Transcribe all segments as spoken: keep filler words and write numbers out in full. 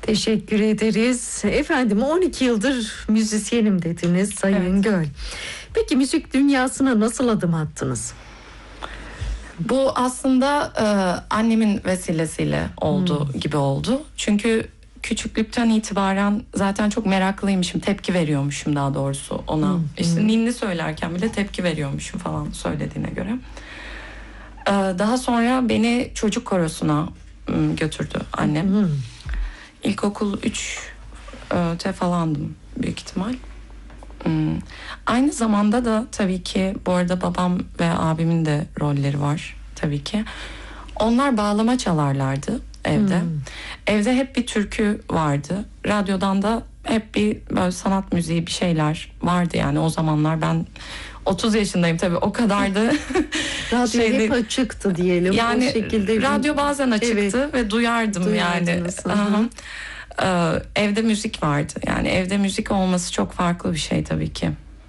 Teşekkür ederiz. Efendim on iki yıldır müzisyenim dediniz Sayın evet. Göl. Peki müzik dünyasına nasıl adım attınız? Bu aslında e, annemin vesilesiyle oldu hmm. gibi oldu. Çünkü küçüklükten itibaren zaten çok meraklıymışım. Tepki veriyormuşum daha doğrusu ona. Hmm. İşte ninni söylerken bile tepki veriyormuşum falan söylediğine göre. E, daha sonra beni çocuk korosuna m, götürdü annem. Hmm. İlkokul üçte falandım büyük ihtimal. Hmm. Aynı zamanda da tabii ki bu arada babam ve abimin de rolleri var tabii ki. Onlar bağlama çalarlardı evde. Hmm. Evde hep bir türkü vardı. Radyodan da hep bir böyle sanat müziği bir şeyler vardı yani o zamanlar. Ben otuz yaşındayım tabii, o kadar da radyo şeyde, hep açıktı diyelim. Yani o şekilde radyo bir... bazen açıktı evet. ve duyardım yani. Ee, evde müzik vardı. Yani evde müzik olması çok farklı bir şey tabii ki.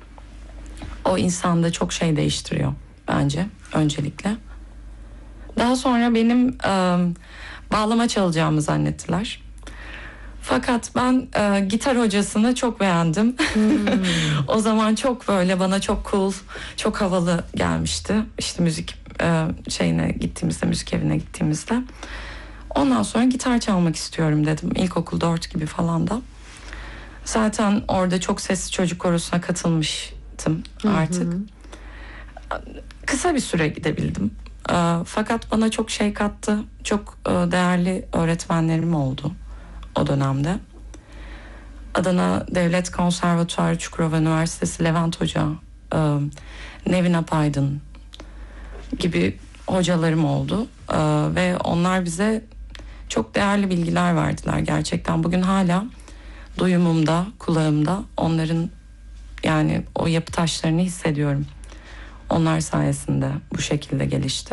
O insanda çok şey değiştiriyor bence öncelikle. Daha sonra benim e, bağlama çalacağımı zannettiler. Fakat ben e, gitar hocasını çok beğendim. Hmm. O zaman çok böyle bana çok cool, çok havalı gelmişti. İşte müzik e, şeyine gittiğimizde, müzik evine gittiğimizde. Ondan sonra gitar çalmak istiyorum dedim. İlkokul dört gibi falan da. Zaten orada çok sesli çocuk korosuna katılmıştım artık. Hı hı. Kısa bir süre gidebildim. Fakat bana çok şey kattı. Çok değerli öğretmenlerim oldu o dönemde. Adana Devlet Konservatuarı Çukurova Üniversitesi Levent Hoca, Nevin Apaydın gibi hocalarım oldu. Ve onlar bize çok değerli bilgiler verdiler gerçekten. Bugün hala duyumumda, kulağımda onların yani o yapı taşlarını hissediyorum. Onlar sayesinde bu şekilde gelişti.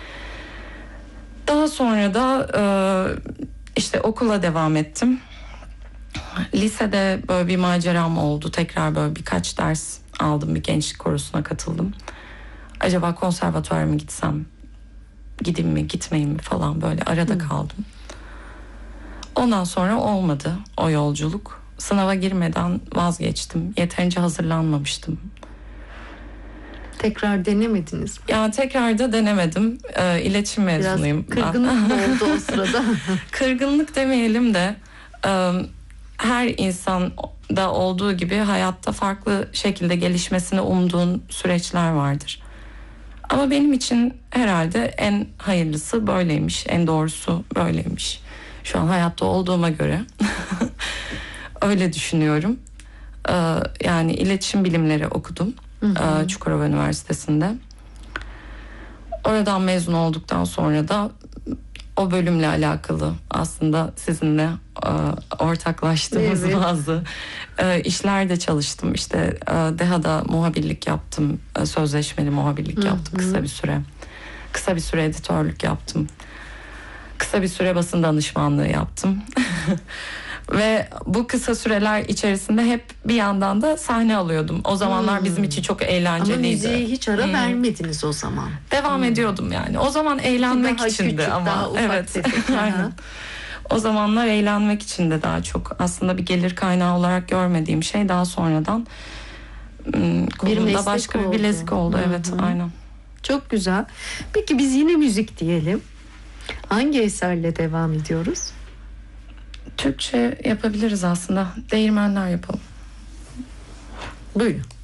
Daha sonra da işte okula devam ettim. Lisede böyle bir maceram oldu. Tekrar böyle birkaç ders aldım. Bir gençlik korosuna katıldım. Acaba konservatuara mı gitsem? Gideyim mi, gitmeyeyim mi falan böyle arada hmm. kaldım. Ondan sonra olmadı o yolculuk. Sınava girmeden vazgeçtim. Yeterince hazırlanmamıştım. Tekrar denemediniz mi? Ya tekrar da denemedim. E, iletişim mezunuyum. Biraz kırgınlık mı oldu o sırada? Kırgınlık demeyelim de e, her insanda olduğu gibi hayatta farklı şekilde gelişmesini umduğun süreçler vardır. Ama benim için herhalde en hayırlısı böyleymiş, en doğrusu böyleymiş. Şu an hayatta olduğuma göre öyle düşünüyorum. Ee, yani iletişim bilimleri okudum hı hı. Ee, Çukurova Üniversitesi'nde. Oradan mezun olduktan sonra da o bölümle alakalı aslında sizinle e, ortaklaştığımız evet. bazı e, işlerde çalıştım. İşte e, DEHA'da muhabirlik yaptım, e, sözleşmeli muhabirlik hı yaptım hı. kısa bir süre. Kısa bir süre editörlük yaptım. Kısa bir süre basın danışmanlığı yaptım. Ve bu kısa süreler içerisinde hep bir yandan da sahne alıyordum. O zamanlar hmm. bizim için çok eğlenceliydi. Ama müziğe hiç ara hmm. vermediniz o zaman. Devam hmm. ediyordum yani. O zaman eğlenmek içindi küçük, ama. Daha ufak evet. tefek. Aynen. O zamanlar eğlenmek için de daha çok aslında bir gelir kaynağı olarak görmediğim şey daha sonradan kolumda başka oldu. Bir bilezik oldu. Hı-hı. Evet, aynen. Çok güzel. Peki biz yine müzik diyelim. Hangi eserle devam ediyoruz? Türkçe yapabiliriz aslında. Değirmenler yapalım. Buyurun.